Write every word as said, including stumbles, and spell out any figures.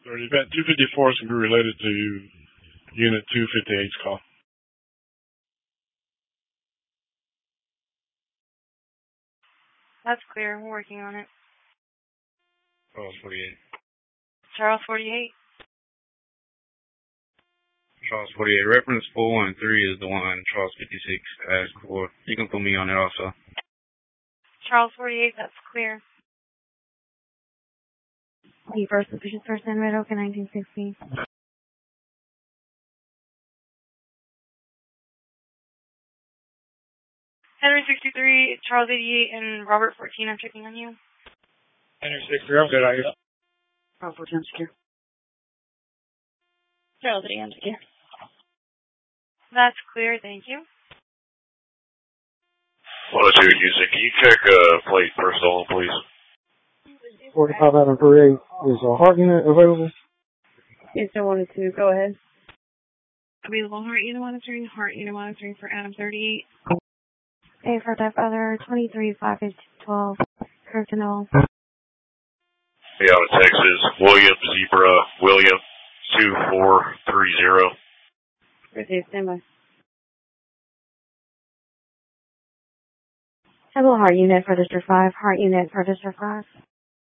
So the event two fifty-four is going to be related to Unit two fifty-eight's call. That's clear. We're working on it. Charles forty-eight. Charles forty-eight. Charles forty-eight. Reference four one three is the one Charles fifty-six asked for. You can put me on it also. Charles forty-eight, that's clear. The first suspicious person, Red Oak in nineteen sixty. Henry sixty-three, Charles eighty-eight, and Robert fourteen, I'm checking on you. Henry sixty-three, I'm good, how are you? Charles fourteen, I'm secure. Charles eighty, I'm secure. That's clear, thank you. one oh two Houston, can you check uh, plate first on, please? forty-five Adam Parade. Is a heart unit available? Yes, I wanted to. Go ahead. Available heart unit monitoring, heart unit monitoring for Adam thirty-eight. A for type other, twenty-three five twelve, Kirkendall. Yeah, out of Texas, William Zebra, William two four three zero. Received, standby. Hello, heart unit for District five, heart unit for District five.